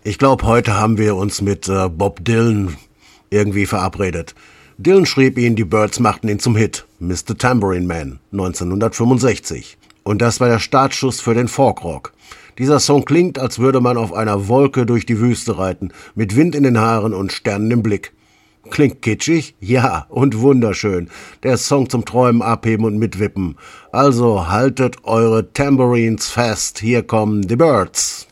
Ich glaube, heute haben wir uns mit Bob Dylan irgendwie verabredet. Dylan schrieb ihn, die Byrds machten ihn zum Hit, Mr. Tambourine Man, 1965. Und das war der Startschuss für den Folkrock. Dieser Song klingt, als würde man auf einer Wolke durch die Wüste reiten, mit Wind in den Haaren und Sternen im Blick. Klingt kitschig? Ja, und wunderschön. Der Song zum Träumen, Abheben und Mitwippen. Also haltet eure Tambourines fest, hier kommen die Byrds.